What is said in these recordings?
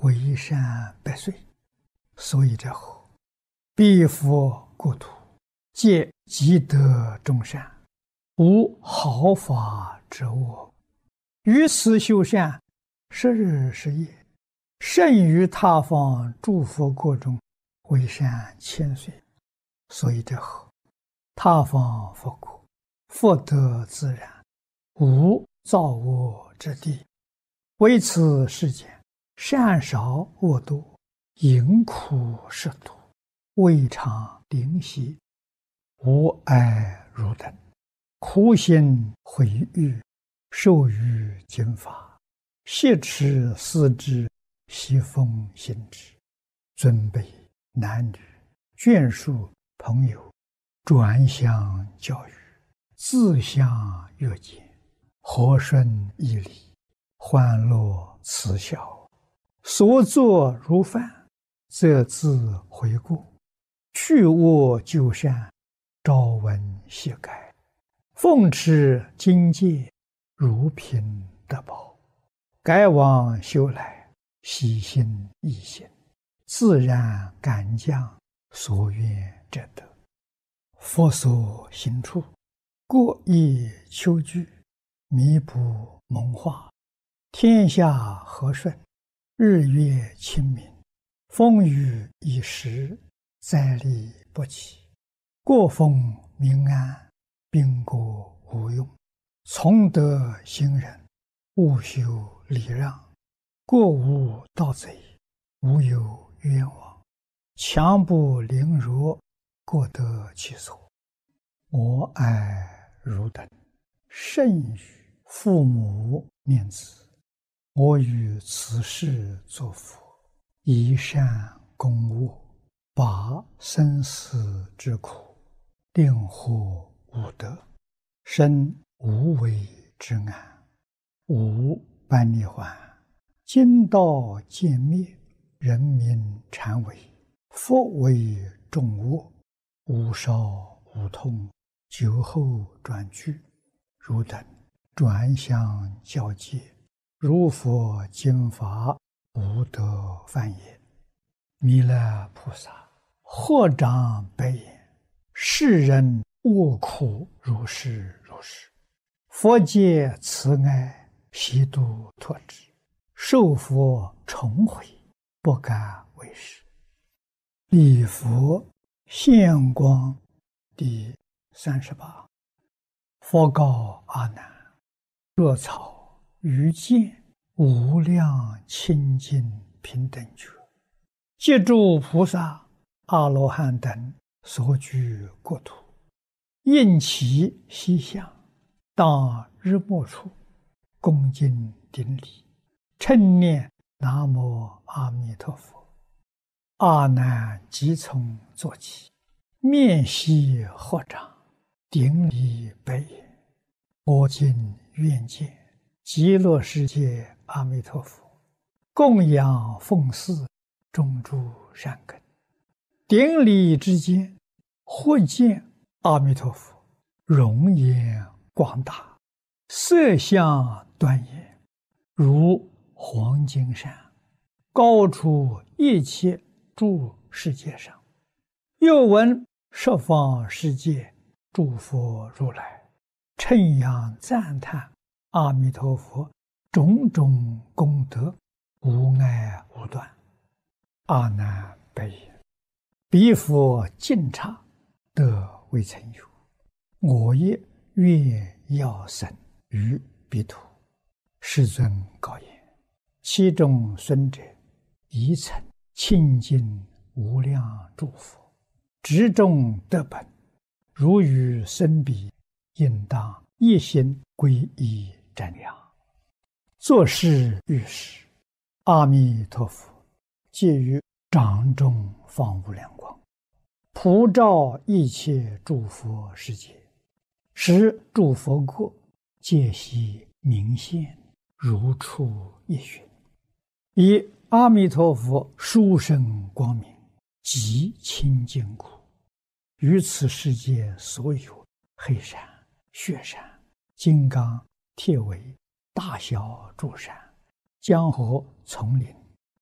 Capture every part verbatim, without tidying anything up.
为善百岁。所以者何？彼佛国土，皆积德众善，无毫发之恶。于此修善，十日十夜，甚于他方诸佛国中，为善千岁。所以者何？他方佛国，福德自然，无造恶之地。为此世间，善少恶多，淫苦食毒，未尝灵犀，无爱如等，苦心毁誉，受于经法，挟持思之，习风行之。尊卑男女，眷属朋友，转相教育，自相约见，和顺义理，欢乐慈孝，所作如饭，则自悔过，去恶就善，朝闻夕改，奉持经戒，如凭得宝，改往修来，喜心易行，自然感将，所愿者得。佛所行处，过意求具，弥补蒙化，天下和顺，日月清明，风雨已时，灾利不起，国风民安，兵国无用。从德行人，务修礼让，过无盗贼，无有冤枉，强不凌弱，过得其所。我爱汝等，甚于父母念子。我于此世作佛，以善攻恶，拔生死之苦，令获无得，生无为之安，无般涅槃。今道渐灭，人民禅为，佛为众恶，无少无痛，酒后转句，汝等转相教戒，如佛经法，无得犯也。弥勒菩萨合掌白言：世人恶苦如是如是，佛界慈爱，悉度脱之，受佛重悔，不敢为是。礼佛现光第三十八。佛告阿难：若草于见无量清净平等觉，借诸菩萨、阿罗汉等所居国土，应其西向，当日没处，恭敬顶礼，称念南无阿弥陀佛。阿难即从坐起，面悉合掌，顶礼白言：我今愿见极乐世界阿弥陀佛，供养奉祀，种诸善根。顶礼之间，忽见阿弥陀佛容颜广大，色相端严，如黄金山，高出一切诸世界上。又闻十方世界诸佛如来称扬赞叹阿弥陀佛种种功德，无碍无断。阿难白言：彼佛尽刹，得未曾有，我也愿要生于彼土。世尊告言：其中孙者，宜曾清净无量诸佛，执众得本，如与生彼，应当一心皈依瞻仰。作是遇时，阿弥陀佛借于掌中放无量光，普照一切诸佛世界，使诸佛国皆悉明现，如出一寻。以阿弥陀佛殊胜光明，极清净故，于此世界所有黑山、雪山、金刚、铁围、大小诸山、江河、丛林、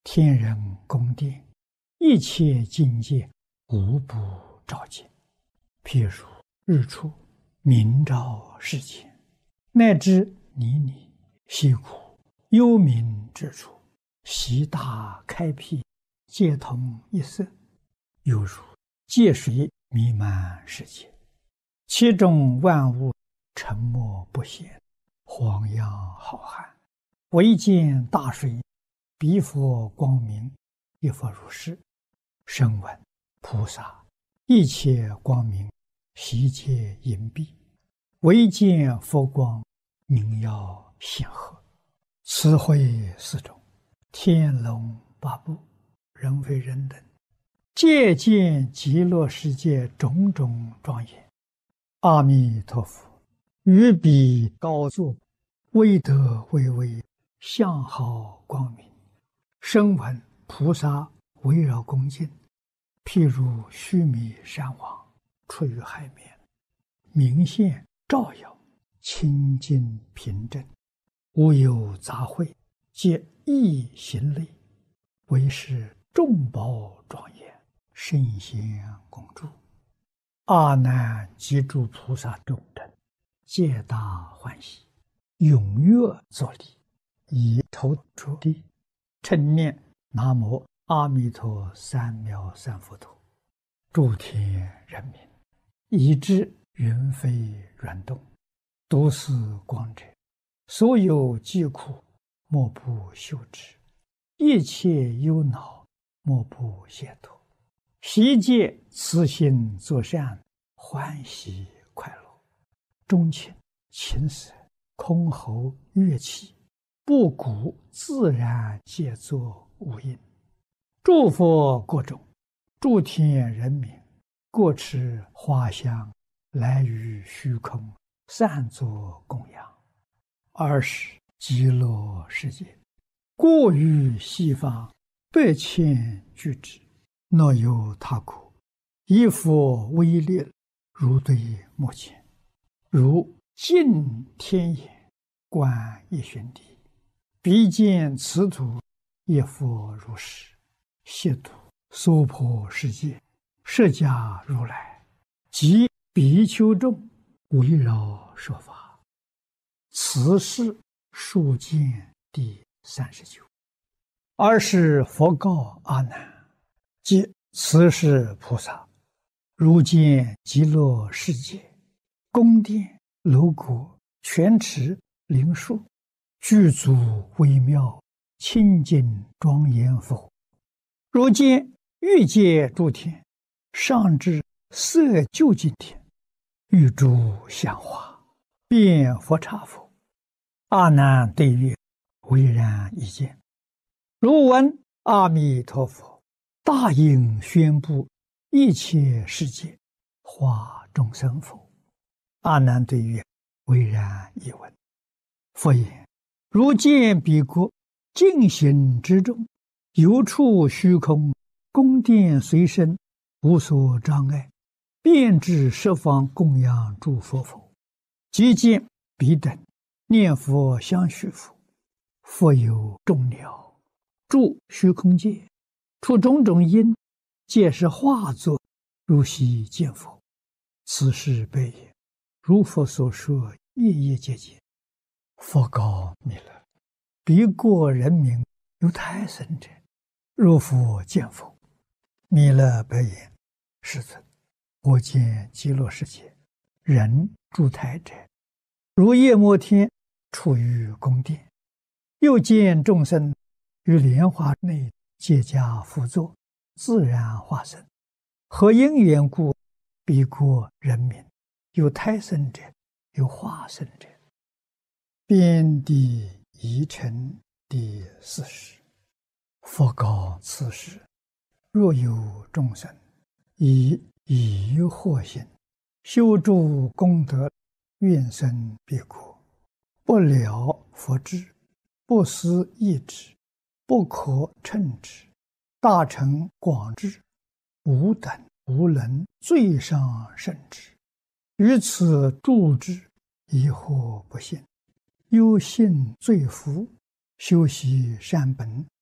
天人宫殿，一切境界无不照见。譬如日出，明照世间，乃至泥泞、溪谷、幽冥之处，悉大开辟，皆同一色，犹如界水弥漫世界，其中万物沉默不显，荒洋浩瀚，唯见大水，彼佛光明，亦复如是。声闻、菩萨，一切光明，悉皆隐蔽，唯见佛光，明耀显赫。此会四种，天龙八部，人非人等，皆见极乐世界种种庄严。阿弥陀佛于彼高坐，威德巍巍，相好光明。声闻菩萨围绕恭敬，譬如须弥山王出于海面，明现照耀，清净平正，无有杂秽，皆一行类，为是众宝庄严，圣贤共住。阿难及诸菩萨众等，皆大欢喜，踊跃作礼，以头着地，称念南无阿弥陀三藐三菩提。诸天人民，以知云飞软动，都是光者，所有疾苦，莫不休止；一切忧恼，莫不解脱。悉皆慈心作善，欢喜快乐。钟磬、琴瑟、箜篌、乐器，不鼓自然皆作无音。诸佛国中，诸天人民，各持花香，来于虚空，散作供养。二是极乐世界，过于西方，百千俱胝，若有他国，以佛威力，如对目前，如镜天眼，观一旬地，彼见此土，亦复如是。悉土娑婆世界，释迦如来及比丘众，围绕说法。此是数见第三十九。二是佛告阿难，即此是菩萨，如见极乐世界，宫殿、楼阁、泉池、灵树，具足微妙，清净庄严否？如见欲界诸天，上至色究竟天，欲诸香花，遍佛刹否？阿难对曰：唯然一见。如闻阿弥陀佛大应宣布一切世界，化众生否？阿难对曰：唯然一闻。佛言：如见彼国净行之中，有处虚空，宫殿随身，无所障碍，遍至十方供养诸佛否？即见彼等念佛相续佛，佛有众鸟住虚空界，出种种因，皆是化作，如悉见佛。此是悲也。如佛所说，夜夜皆见。佛告弥勒：彼国人民有胎生者，若复见否？弥勒白言：世尊，我见极乐世界人住胎者，如夜摩天处于宫殿，又见众生于莲花内皆加趺坐，自然化身。何因缘故？彼国人民有胎生者，有化身者。遍地疑尘第四十。佛告此时：若有众生以疑惑心修诸功德，愿生彼国，不了佛智，不思议之，不可称之，大乘广智，无等无能，最上甚至。于此住之，疑惑不信，忧信罪福，修习善本，